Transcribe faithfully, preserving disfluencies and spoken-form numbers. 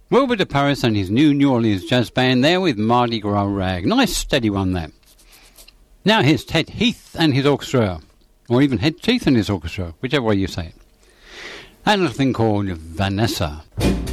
Wilbur de Paris and his new New Orleans jazz band there with Mardi Gras Rag. Nice steady one there. Now here's Ted Heath and his orchestra, or even Ted Teeth and his orchestra, whichever way you say it. And a thing called Vanessa.